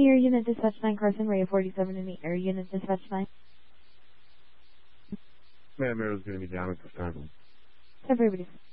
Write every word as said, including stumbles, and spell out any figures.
Miami Air Unit Dispatch nine, Carson, Ray forty-seven in the Air Unit Dispatch nine. Miami Air is going to be down at this time. Everybody's